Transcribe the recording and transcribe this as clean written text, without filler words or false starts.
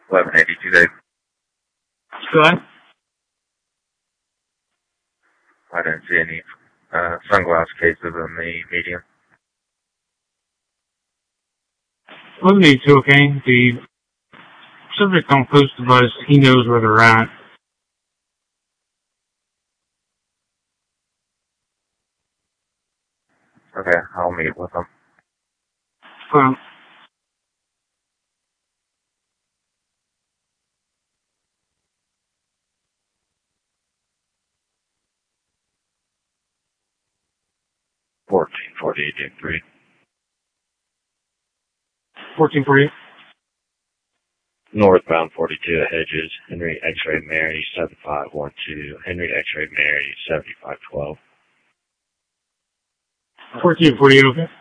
1182 Dave. Go ahead. I didn't see any sunglass cases in the median. 1182, okay. The subject on post device, he knows where they're at. Okay, I'll meet with them. Well, $14.48 $14.48. Northbound 42 at Hedges, Henry X-Ray Mary 7512, Henry X-Ray Mary 7512. 14.48, okay.